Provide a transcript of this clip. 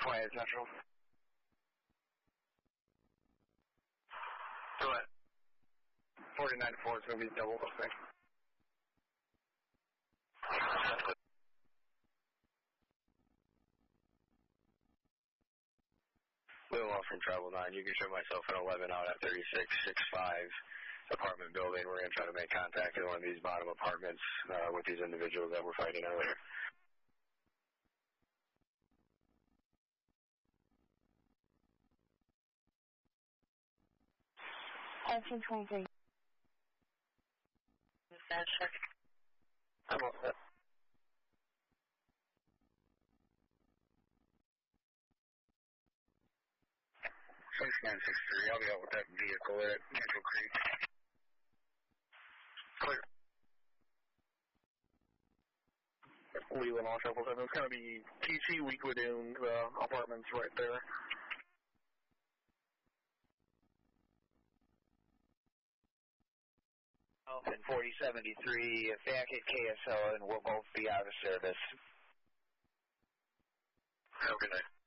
20 Central. Go ahead. 49-4 is going to be double booking. Will off from Travel 9. You can show myself an 11 out at 3665 apartment building. We're going to try to make contact in one of these bottom apartments with these individuals that were fighting earlier. Action 23. I'm all set. 6963, I'll be out with that vehicle at Neutral Creek. Clear. Leland on 777. It's going to be TC Weekwood apartments right there. And 4073, back at KSL, and we'll both be out of service. Have a good night.